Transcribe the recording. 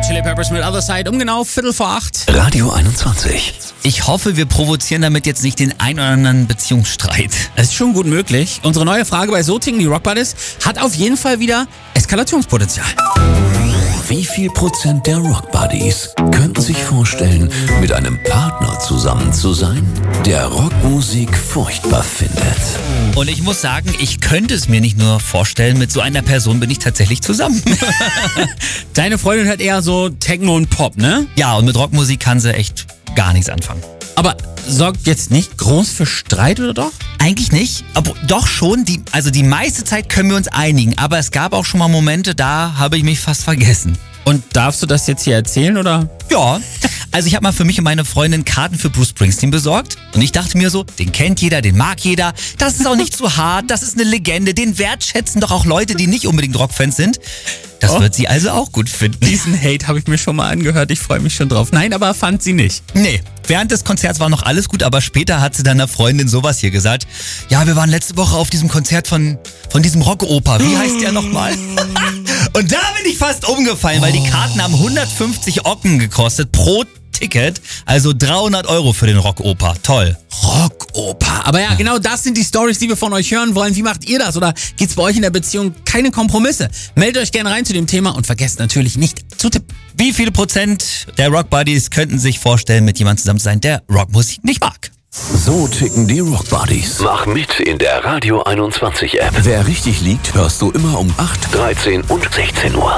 Chili Peppers mit Other Side um genau 7:45. Radio 21. Ich hoffe, wir provozieren damit jetzt nicht den ein oder anderen Beziehungsstreit. Es ist schon gut möglich. Unsere neue Frage bei So ticken die Rock Buddies hat auf jeden Fall wieder Eskalationspotenzial. Wie viel Prozent der Rock Buddies könnten sich vorstellen, mit einem Partner zusammen zu sein, der Rockmusik furchtbar findet? Und ich muss sagen, ich könnte es mir nicht nur vorstellen, mit so einer Person bin ich tatsächlich zusammen. Deine Freundin hört eher so Techno und Pop, ne? Ja, und mit Rockmusik kann sie echt gar nichts anfangen. Aber sorgt jetzt nicht groß für Streit, oder doch? Eigentlich nicht, aber doch schon. Die meiste Zeit können wir uns einigen. Aber es gab auch schon mal Momente, da habe ich mich fast vergessen. Und darfst du das jetzt hier erzählen, oder? Ja, also ich habe mal für mich und meine Freundin Karten für Bruce Springsteen besorgt. Und ich dachte mir so, den kennt jeder, den mag jeder. Das ist auch nicht zu hart, das ist eine Legende. Den wertschätzen doch auch Leute, die nicht unbedingt Rockfans sind. Das wird sie also auch gut finden. Diesen Hate habe ich mir schon mal angehört, ich freue mich schon drauf. Nein, aber fand sie nicht. Nee, während des Konzerts war noch alles gut, aber später hat sie dann einer Freundin sowas hier gesagt. Ja, wir waren letzte Woche auf diesem Konzert von diesem Rockoper. Wie heißt der nochmal? Und da bin ich fast umgefallen, weil die Karten haben 150 Ocken gekostet pro Ticket. Also 300 € für den Rockoper. Toll. Rockoper. Aber ja, genau das sind die Stories, die wir von euch hören wollen. Wie macht ihr das? Oder gibt's bei euch in der Beziehung keine Kompromisse? Meldet euch gerne rein zu dem Thema und vergesst natürlich nicht zu tippen. Wie viele Prozent der Rock Buddies könnten sich vorstellen, mit jemandem zusammen zu sein, der Rockmusik nicht mag? So ticken die Rock Buddies. Mach mit in der Radio 21 App. Wer richtig liegt, hörst du immer um 8, 13 und 16 Uhr.